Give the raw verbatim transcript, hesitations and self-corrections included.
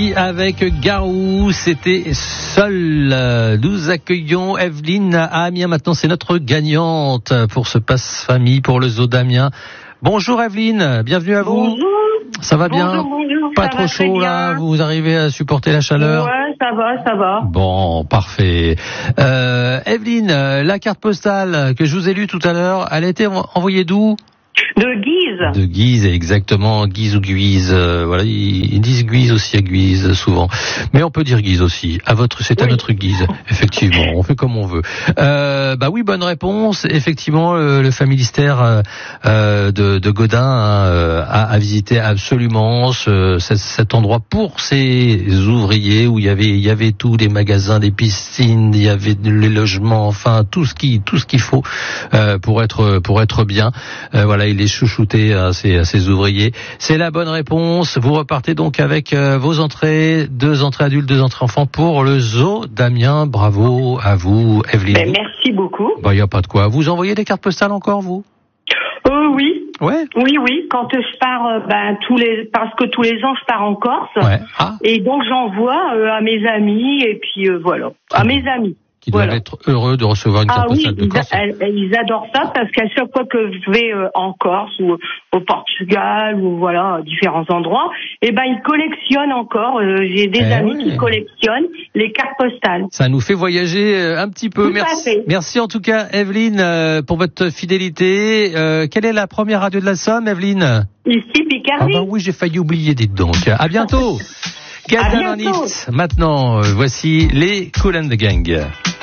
Family avec Garou, c'était Seul. Nous accueillons Evelyne à Amiens. Maintenant, c'est notre gagnante pour ce passe famille pour le zoo d'Amiens. Bonjour Evelyne, bienvenue à vous. Bonjour. Ça va bien? Bonjour, bonjour. Pas ça trop va chaud là? Vous arrivez à supporter la chaleur? Ouais, ça va, ça va. Bon, parfait. Euh, Evelyne, la carte postale que je vous ai lue tout à l'heure, elle a été envoyée d'où? De Guise. De Guise, exactement, Guise ou Guise. Euh, voilà, ils, ils disent Guise aussi à Guise souvent, mais on peut dire Guise aussi. À votre, c'est à Oui. notre guise. Effectivement, on fait comme on veut. Euh, bah oui, bonne réponse. Effectivement, le, le familistère euh, euh, de, de Godin hein, euh, a, a visité absolument ce, cet, cet endroit pour ses ouvriers où il y avait, il y avait tous les magasins, des piscines, il y avait les logements, enfin tout ce qui, tout ce qu'il faut euh, pour être, pour être bien. Euh, voilà. Il est chouchouté à ses, à ses ouvriers. C'est la bonne réponse. Vous repartez donc avec euh, vos entrées, deux entrées adultes, deux entrées enfants pour le zoo d'Amiens. Bravo à vous, Evelyne. Ben, merci beaucoup. Bah, y a pas de quoi. Vous envoyez des cartes postales encore, vous? Euh, oui. Ouais. Oui, oui. Quand je pars, euh, ben, tous les, parce que tous les ans, je pars en Corse. Ouais. Ah. Et donc, j'envoie euh, à mes amis, et puis, euh, voilà. À mes amis. Qui doivent Voilà. être heureux de recevoir une carte Ah oui, postale de ils, Corse. a- ils adorent ça parce qu'à chaque fois que je vais euh, en Corse ou au Portugal ou voilà à différents endroits, eh ben ils collectionnent encore. Euh, j'ai des Eh amis ouais. qui collectionnent les cartes postales. Ça nous fait voyager euh, un petit peu. Tout à Merci. fait. Merci en tout cas, Evelyne, euh, pour votre fidélité. Euh, quelle est la première radio de la Somme, Evelyne? Ici Ah Picardie. bah oui, j'ai failli oublier, dites donc. À bientôt. À bientôt. Maintenant, euh, voici les Kool and the Gang.